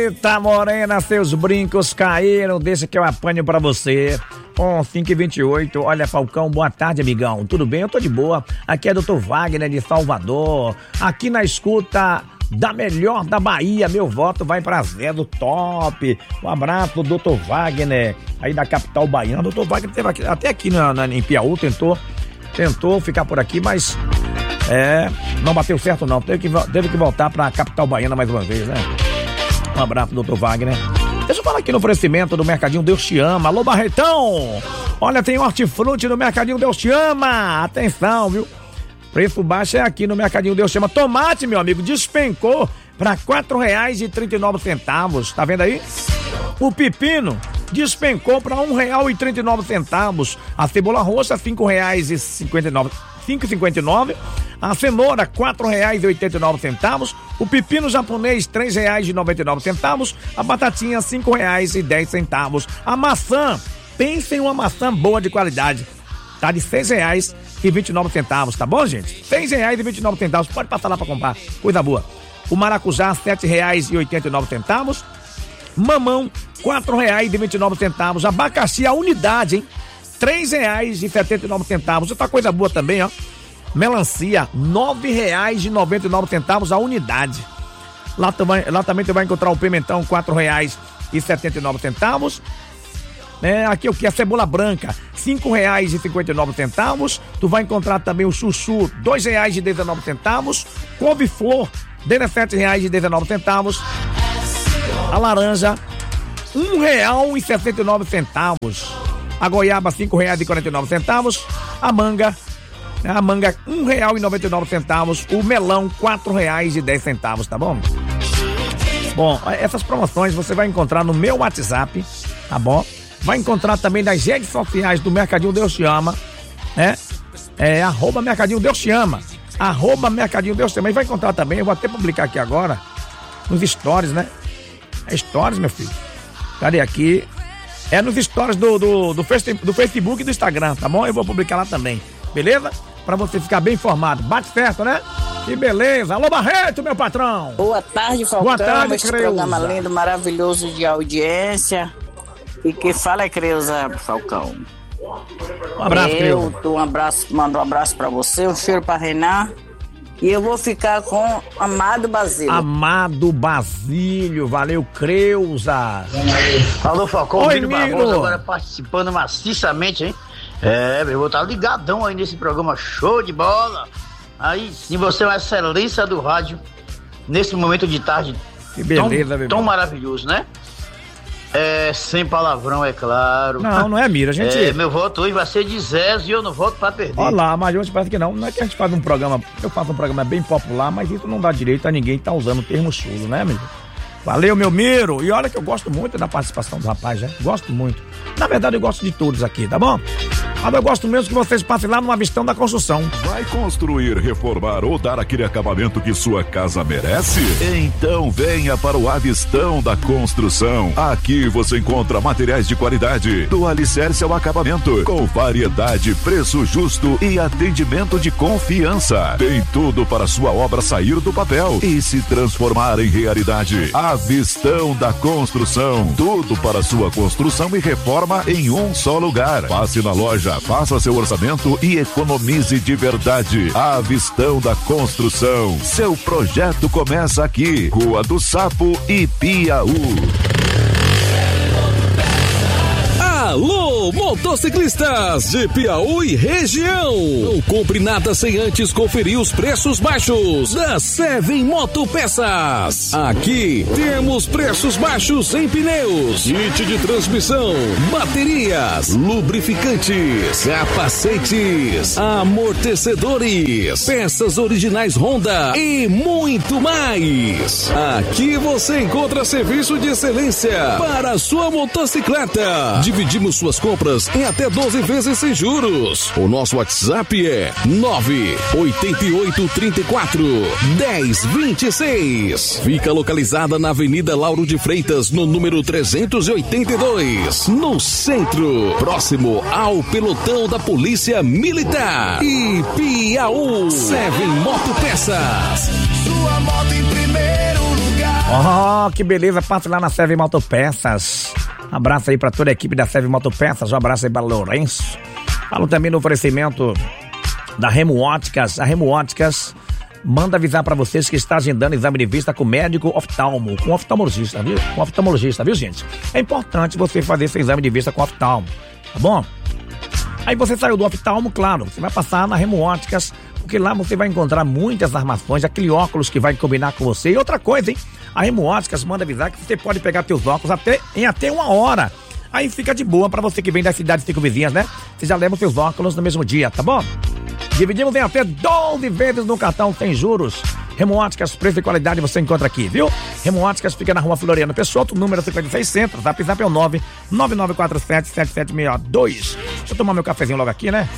Eita, morena, seus brincos caíram, deixa que eu apanho pra você. 5h28, olha, Falcão, boa tarde, amigão. Tudo bem? Eu tô de boa. Aqui é Dr. Wagner de Salvador. Aqui na escuta da melhor da Bahia, meu voto vai pra Zé do Top. Um abraço, Dr. Wagner, aí da capital baiana. Dr. Wagner teve aqui, até aqui em Piauí, tentou ficar por aqui, mas não bateu certo não. Teve que voltar pra capital baiana mais uma vez, né? Um abraço, Dr. Wagner. Deixa eu falar aqui no oferecimento do Mercadinho Deus Te Ama. Alô, Barretão! Olha, tem hortifruti no Mercadinho Deus Te Ama. Atenção, viu? Preço baixo é aqui no Mercadinho Deus Te Ama. Tomate, meu amigo, despencou para R$4,39. Tá vendo aí? O pepino despencou para R$1,39. A cebola roxa, R$5,59. A cenoura, R$4,89. O pepino japonês, R$3,99. A batatinha, R$5,10. A maçã, pense em uma maçã boa de qualidade. Tá de R$6,29, tá bom, gente? R$6,29. Pode passar lá pra comprar. Coisa boa. O maracujá, R$7,89. Mamão, R$4,29. Abacaxi, a unidade, hein? R$3,79. Outra coisa boa também, ó. Melancia, R$9,99 a unidade. Lá também tu vai encontrar o pimentão, R$4,79. Aqui o que? A cebola branca, R$5,59. Tu vai encontrar também o chuchu, R$2,19. Couve-flor, R$17,19. A laranja, R$1,69. A goiaba, R$5,49. A manga, R$1,99. O melão, R$4,10, tá bom? Bom, essas promoções você vai encontrar no meu WhatsApp, tá bom? Vai encontrar também nas redes sociais do Mercadinho Deus Te Ama, @Mercadinho Deus Te Ama, @Mercadinho Deus Te Ama. E vai encontrar também, eu vou até publicar aqui agora, nos stories, né? Stories, meu filho. Cadê aqui? Nos stories do Facebook e do Instagram, tá bom? Eu vou publicar lá também, beleza? Pra você ficar bem informado. Bate certo, né? Que beleza. Alô, Barreto, meu patrão. Boa tarde, Falcão. Boa tarde, esse programa lindo, maravilhoso de audiência. E que fala é Creuza, Falcão. Um abraço, Creuza. Mando um abraço pra você, um cheiro pra Renan. E eu vou ficar com Amado Basílio. Amado Basílio, valeu, Creuza. Alô, Falcão, Oi, Miro Barroso, agora participando maciçamente, hein? Eu vou estar ligadão aí nesse programa, show de bola. Aí sim, você é uma excelência do rádio nesse momento de tarde. Que beleza, tão maravilhoso, né? Sem palavrão, é claro. Não é, Mira, a gente... meu voto hoje vai ser de Zés e eu não voto pra perder. Olha lá, mas hoje parece que não. Não é que a gente faz um programa... Eu faço um programa bem popular, mas isso não dá direito a ninguém tá usando o termo chulo, né, amigo? Valeu, meu Miro. E olha que eu gosto muito da participação do rapaz, né? Gosto muito. Na verdade, eu gosto de todos aqui, tá bom? Mas eu gosto mesmo que vocês passem lá no Avistão da Construção. Vai construir, reformar ou dar aquele acabamento que sua casa merece? Então venha para o Avistão da Construção. Aqui você encontra materiais de qualidade, do alicerce ao acabamento, com variedade, preço justo e atendimento de confiança. Tem tudo para sua obra sair do papel e se transformar em realidade. Avistão da Construção. Tudo para sua construção e reforma em um só lugar. Passe na loja, faça seu orçamento e economize de verdade. Avistão da Construção. Seu projeto começa aqui. Rua do Sapo e Piauí. Alô, motociclistas de Piauí região. Não compre nada sem antes conferir os preços baixos da Seven Motopeças. Aqui temos preços baixos em pneus, kit de transmissão, baterias, lubrificantes, capacetes, amortecedores, peças originais Honda e muito mais. Aqui você encontra serviço de excelência para a sua motocicleta. Dividimos suas compras em até 12 vezes sem juros. O nosso WhatsApp é 98834-1026. Fica localizada na Avenida Lauro de Freitas, no número 382, no centro, próximo ao pelotão da Polícia Militar. E Piauí. Seven Motopeças. Sua moto em primeiro lugar. Oh, que beleza, passa lá na Seve Motopeças. Um abraço aí pra toda a equipe da Seve Motopeças, um abraço aí pra Lourenço. Falo também no oferecimento da Remo Óticas. A Remo Óticas manda avisar pra vocês que está agendando exame de vista com médico oftalmo, com oftalmologista, viu? Com oftalmologista, viu, gente? É importante você fazer esse exame de vista com oftalmo, tá bom? Aí você saiu do oftalmo, claro, você vai passar na Remo Óticas, porque lá você vai encontrar muitas armações, aquele óculos que vai combinar com você. E outra coisa, hein? A Remo Óticas manda avisar que você pode pegar teus óculos em até 1 hora. Aí fica de boa pra você que vem das cidades 5 vizinhas, né? Você já leva os seus óculos no mesmo dia, tá bom? Dividimos em até 12 vezes no cartão sem juros. Remo Óticas, preço e qualidade você encontra aqui, viu? Remo Óticas fica na rua Floriano Peixoto, número 5600, zap é o 999477762. Deixa eu tomar meu cafezinho logo aqui, né?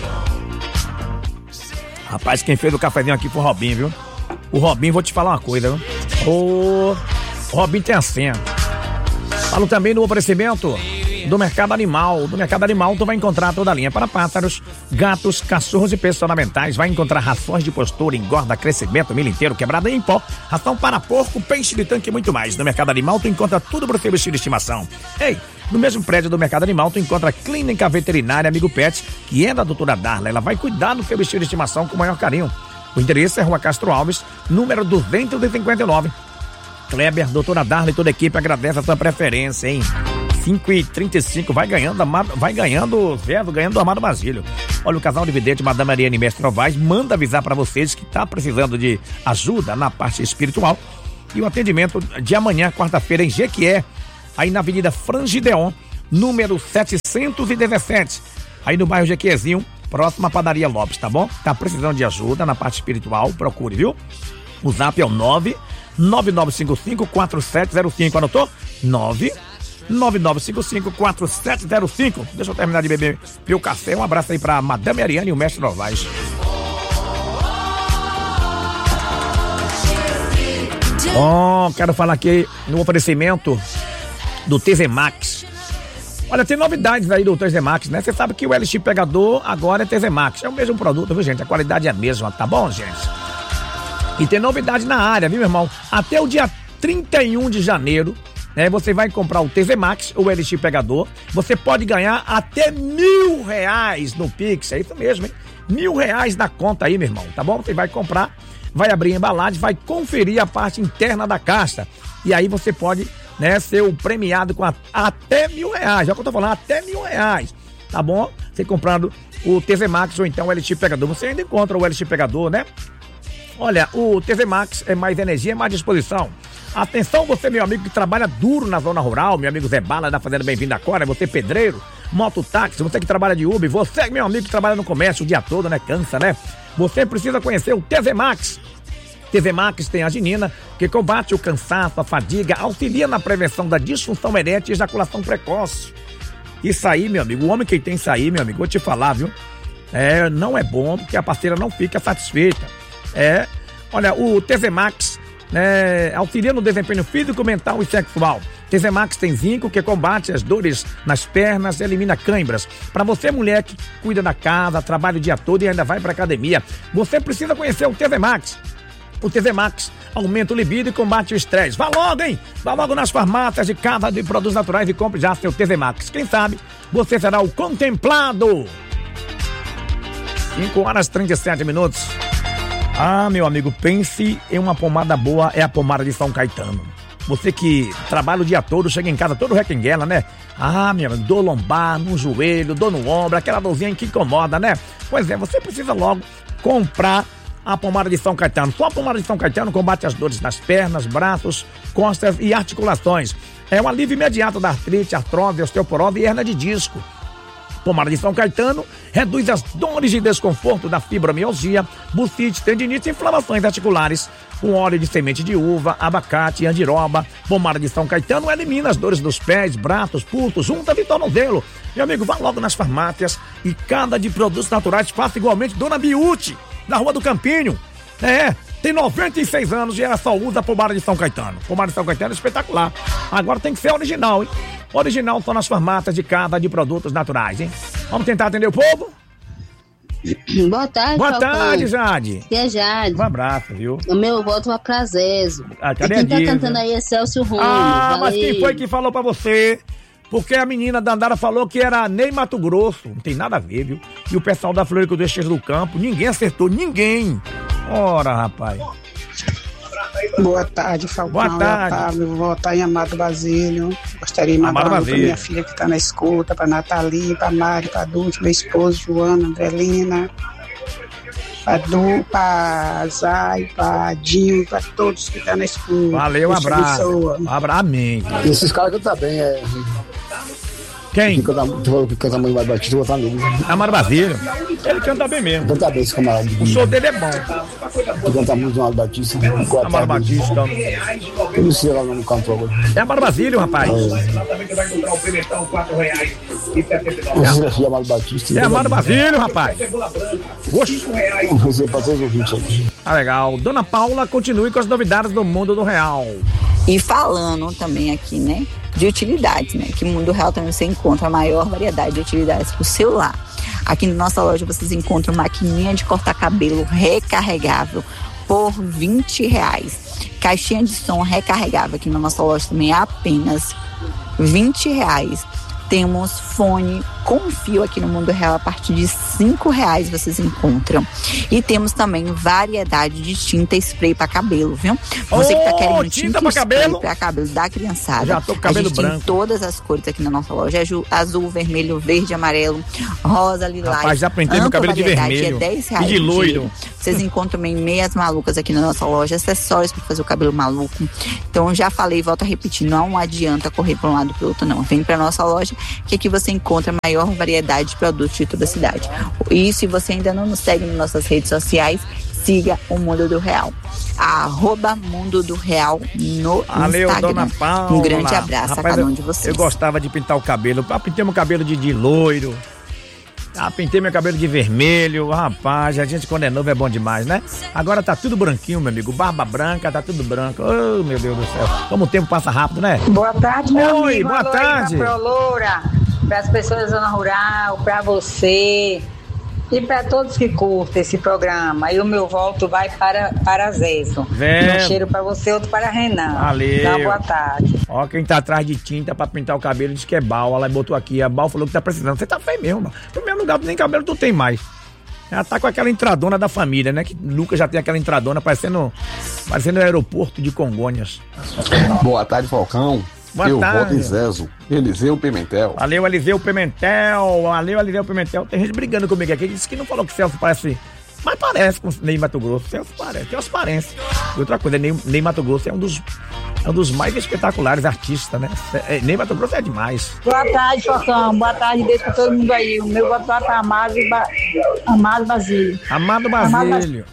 Rapaz, quem fez o cafezinho aqui foi o Robinho, viu? O Robinho, vou te falar uma coisa, viu? O Robinho tem a senha. Falo também no oferecimento do Mercado Animal. Do Mercado Animal tu vai encontrar toda a linha para pássaros, gatos, cachorros e peças ornamentais. Vai encontrar rações de postura, engorda, crescimento, milho inteiro, quebrada em pó, ração para porco, peixe de tanque e muito mais. No Mercado Animal tu encontra tudo para o seu bichinho de estimação. Ei, no mesmo prédio do Mercado Animal tu encontra a Clínica Veterinária Amigo Pet, que é da doutora Darla. Ela vai cuidar do seu bichinho de estimação com o maior carinho. O endereço é Rua Castro Alves, número 259. Kleber, doutora Darla e toda a equipe agradece a sua preferência, hein? 5h35, vai ganhando o Amado Basílio. Olha, o casal de vidente, Madame Mariane Mestre Novaes, manda avisar pra vocês que tá precisando de ajuda na parte espiritual. E o atendimento de amanhã, quarta-feira, em Jequié, aí na Avenida Frangideon, número 717, aí no bairro Jequiézinho, próximo à Padaria Lopes, tá bom? Tá precisando de ajuda na parte espiritual, procure, viu? O zap é o 99955-4705, anotou? 99955-4705. Deixa eu terminar de beber meu café. Um abraço aí pra Madame Ariane e o Mestre Novaes. Quero falar aqui no oferecimento do TZ Max. Olha, tem novidades aí do TZ Max, né? Você sabe que o LX Pegador agora é TZ Max. É o mesmo produto, viu, gente? A qualidade é a mesma, tá bom, gente? E tem novidade na área, viu, meu irmão? Até o dia 31 de janeiro, né? Você vai comprar o TZ Max, o LX Pegador. Você pode ganhar até R$1.000 no Pix. É isso mesmo, hein? R$1.000 na conta aí, meu irmão, tá bom? Você vai comprar, vai abrir a embalagem, vai conferir a parte interna da caixa. E aí você pode, né, ser o premiado com até R$1.000. Já que eu tô falando, até R$1.000. Tá bom? Você comprando o TZ Max ou então o LX Pegador. Você ainda encontra o LX Pegador, né? Olha, o TZ Max é mais energia, mais disposição. Atenção, você, meu amigo, que trabalha duro na zona rural, meu amigo Zé Bala, da Fazenda Bem-vindo Agora, você pedreiro, mototáxi, você que trabalha de Uber, você, meu amigo, que trabalha no comércio o dia todo, né? Cansa, né? Você precisa conhecer o TZ Max. TZ Max tem arginina, que combate o cansaço, a fadiga, auxilia na prevenção da disfunção erétil e ejaculação precoce. Isso aí, meu amigo, o homem que tem isso aí, meu amigo, vou te falar, viu? Não é bom, porque a parceira não fica satisfeita. Olha, o TZ Max, né, auxilia no desempenho físico, mental e sexual. TZ Max tem zinco, que combate as dores nas pernas, elimina cãibras. Para você, mulher que cuida da casa, trabalha o dia todo e ainda vai pra academia, você precisa conhecer o TZ Max. O TZ Max aumenta o libido e combate o estresse. Vá logo, hein? Vá logo nas farmácias de casa de produtos naturais e compre já seu TZ Max. Quem sabe você será o contemplado. 5h37. Meu amigo, pense em uma pomada boa, é a pomada de São Caetano. Você que trabalha o dia todo, chega em casa todo requenguela, né? Meu amigo, dor lombar, no joelho, dor no ombro, aquela dorzinha que incomoda, né? Pois é, você precisa logo comprar a pomada de São Caetano. Só a pomada de São Caetano combate as dores nas pernas, braços, costas e articulações. É um alívio imediato da artrite, artrose, osteoporose e hernia de disco. Pomada de São Caetano reduz as dores de desconforto da fibromialgia, bursite, tendinite e inflamações articulares. Com óleo de semente de uva, abacate e andiroba, pomada de São Caetano elimina as dores dos pés, braços, pulsos, juntas e tornozelo. Meu amigo, vá logo nas farmácias e cada de produtos naturais faça igualmente Dona Biute, na Rua do Campinho. Tem 96 anos e ela só usa a pomada de São Caetano. Pomada de São Caetano é espetacular. Agora tem que ser original, hein? Original só nas farmácias de casa de produtos naturais, hein? Vamos tentar atender o povo? Boa tarde, Boa Falcão. tarde, Jade. E a Jade? Um abraço, viu? O meu voto vai pra Zezo. Cadê e quem a tá cantando aí é Celso Ramos. Mas quem foi que falou pra você? Porque a menina da Andara falou que era Ney Mato Grosso. Não tem nada a ver, viu? E o pessoal da Floricultura do Eixo do Campo, ninguém acertou, ninguém. Ora, rapaz. Boa tarde, Falcão. Boa tarde. Vou votar em Amado Basílio. Gostaria de mandar um alô pra minha filha que tá na escuta, pra Nathalie, pra Mari, pra Dulce, meu esposo, Joana, Andrelina, pra Zay, pra Dinho, pra todos que tá na escuta. Valeu, um abraço. Amém. Esses caras cantam bem, Quem? Que canta muito mais Batista, vou votar nele. Amado Basílio. Ele canta bem mesmo. Canta bem esse camarada. O show dele é bom. Tu canta muito Amado Batista. Amado Batista. Eu não sei lá o nome do cantor agora. É Amado Basílio, rapaz. É Amado Batista. É Amado Basílio, rapaz. Oxi. Você passou os ouvintes aqui. Ah, legal. Dona Paula, continue com as novidades do mundo do real. E falando também aqui, né, de utilidades, né, que no mundo real também você encontra a maior variedade de utilidades para o celular. Aqui na nossa loja vocês encontram maquininha de cortar cabelo recarregável por R$20. Caixinha de som recarregável aqui na nossa loja também é apenas R$20. Temos fone com fio aqui no Mundo Real a partir de R$5 vocês encontram. E temos também variedade de tinta e spray para cabelo, viu? Você que tá querendo tinta para cabelo da criançada. Já tô com cabelo branco. Tem todas as cores aqui na nossa loja. Azul, vermelho, verde, amarelo, rosa, lilás. Rapaz, já pintei meu cabelo de vermelho. É R$10 e de loiro. Vocês encontram também meias malucas aqui na nossa loja, acessórios para fazer o cabelo maluco. Então, já falei, volto a repetir, não adianta correr para um lado para o outro, não. Vem para nossa loja, que aqui você encontra a maior variedade de produtos de toda a cidade. E se você ainda não nos segue nas nossas redes sociais, siga o Mundo do Real. @Mundo do Real no Valeu, Instagram. Dona Paula. Um grande abraço a cada um de vocês. Eu gostava de pintar o cabelo. Eu pintei meu cabelo de loiro. Pintei meu cabelo de vermelho. Rapaz, a gente quando é novo é bom demais, né? Agora tá tudo branquinho, meu amigo. Barba branca, tá tudo branco. Oh, meu Deus do céu. Como o tempo passa rápido, né? Boa tarde, meu amigo. Boa tarde. Pra Loura, pras pessoas da zona rural, pra você e para todos que curtem esse programa. E o meu voto vai para Zezo. Um cheiro para você, outro para Renan. Valeu. Dá uma boa tarde. Ó, quem tá atrás de tinta pra pintar o cabelo diz que é Bal. Ela botou aqui, a Bal falou que tá precisando. Você tá feio mesmo, mano. No meu lugar, nem cabelo tu tem mais. Ela tá com aquela entradona da família, né? Que Lucas já tem aquela entradona parecendo o aeroporto de Congonhas. Boa tarde, Falcão. Boa tarde. Eu voto em Zezo. Eliseu Pimentel. Valeu, Eliseu Pimentel. Valeu, Eliseu Pimentel. Tem gente brigando comigo aqui. Disse que não falou que Celso parece. Mas parece com Ney Mato Grosso. Celso parece. Tem umas parentes. E outra coisa, Ney Mato Grosso é um dos mais espetaculares artistas, né? Ney Mato Grosso é demais. Boa tarde, Falcão. Boa tarde, beijo pra todo mundo aí. O meu voto vai pra Amado Basílio. Amado Basílio.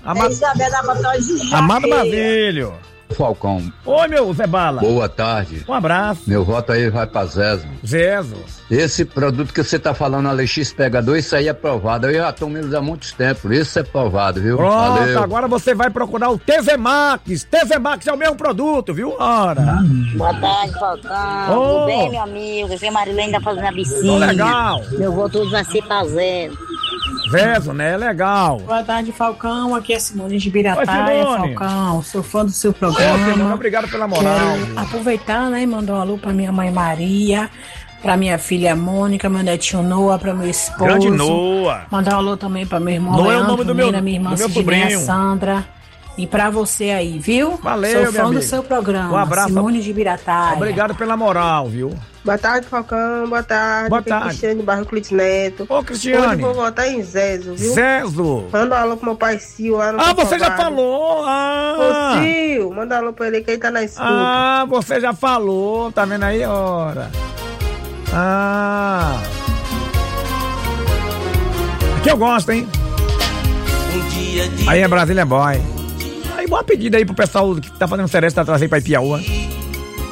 Amado Basílio. Falcão. Oi, meu Zé Bala. Boa tarde. Um abraço. Meu voto aí vai pra Zezo. Zezo. Esse produto que você tá falando, Alexis Pegador, isso aí é provado. Eu já tomo eles há muito tempo. Isso é provado, viu? Pronto, valeu. Agora você vai procurar o TZ-Max. TZ-Max é o mesmo produto, viu? Ora. Boa tarde, Falcão. Tudo bem, meu amigo? Aqui é Marilene da Fazenda Bicinha. Legal. Meu voto vai ser pra Zezo. Zezo, né? Legal. Boa tarde, Falcão. Aqui é Simone de Birataia. Falcão, sou fã do seu programa. Simone, obrigado pela moral. Quero aproveitar, né, e mandar um alô pra minha mãe Maria, pra minha filha Mônica, meu netinho Noah, pra meu esposo. Grande Noah. Mandar um alô também pra meu irmão Noah Leandro, é o nome do meu, minha irmã Sidneia Sandra. E pra você aí, viu? Valeu, sou fã do seu programa. Um abraço. Simone de Birataia. Obrigado pela moral, viu? Boa tarde, Falcão. Boa tarde. Boa tarde. Cristiane Barro Clites Neto. Ô, Cristiane. Hoje eu vou votar em Zezo, viu? Zezo. Manda um alô pro meu pai Sil lá no você já falou. Ô, Sil, manda um alô pra ele que ele tá na escuta. Você já falou. Tá vendo aí, ora? Aqui eu gosto, hein? Aí é Brasília Boy. Aí, boa pedida aí pro pessoal que tá fazendo seresta, tá trazendo pra Ipiaúa.